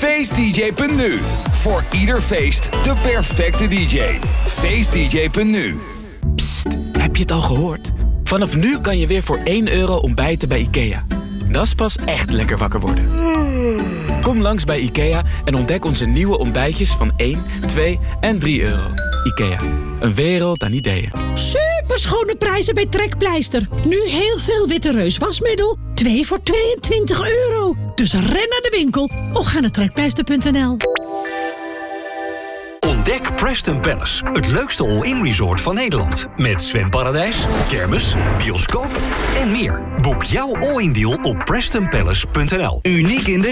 Feestdj.nu. Voor ieder feest de perfecte DJ. Feestdj.nu. Psst, heb je het al gehoord? Vanaf nu kan je weer voor €1 ontbijten bij IKEA. Dat is pas echt lekker wakker worden. Kom langs bij IKEA en ontdek onze nieuwe ontbijtjes van 1, 2 en €3. IKEA, een wereld aan ideeën. Superschone prijzen bij Trekpleister. Nu heel veel Witte Reus wasmiddel. 2 voor €22. Dus ren naar de winkel of ga naar trekpleister.nl. Ontdek Preston Palace, het leukste all-in resort van Nederland. Met zwemparadijs, kermis, bioscoop en meer. Boek jouw all-in deal op prestonpalace.nl. Uniek in de